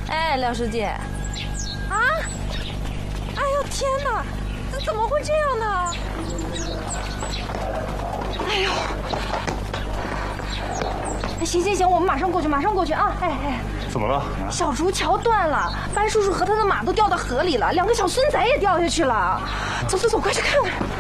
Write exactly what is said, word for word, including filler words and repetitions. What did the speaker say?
哎，廖书记，啊！哎呦天哪，怎么会这样呢？哎呦！哎，行行行，我们马上过去，马上过去啊！哎哎， 怎么了？ 小竹桥断了，班叔叔和他的马都掉到河里了，两个小孙仔也掉下去了。走走走，快去看看！